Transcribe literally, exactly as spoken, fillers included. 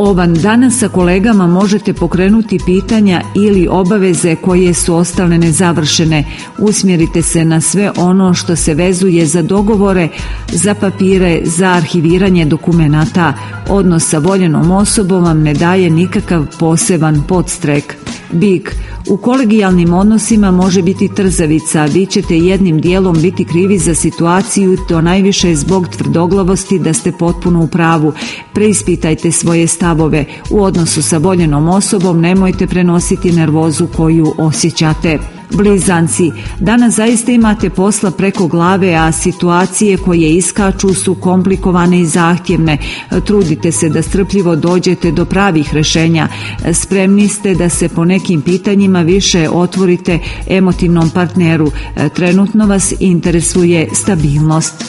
Ovan, danas sa kolegama možete pokrenuti pitanja ili obaveze koje su ostale nezavršene. Usmjerite se na sve ono što se vezuje za dogovore, za papire, za arhiviranje dokumenata. Odnos sa voljenom osobom vam ne daje nikakav poseban podstrek. Bik, u kolegijalnim odnosima može biti trzavica, a vi ćete jednim dijelom biti krivi za situaciju, to najviše zbog tvrdoglavosti da ste potpuno u pravu. Preispitajte svoje stavove. U odnosu sa voljenom osobom nemojte prenositi nervozu koju osjećate. Blizanci, danas zaista imate posla preko glave, a situacije koje iskaču su komplikovane i zahtjevne. Trudite se da strpljivo dođete do pravih rješenja. Spremni ste da se po nekim pitanjima više otvorite emotivnom partneru. Trenutno vas interesuje stabilnost.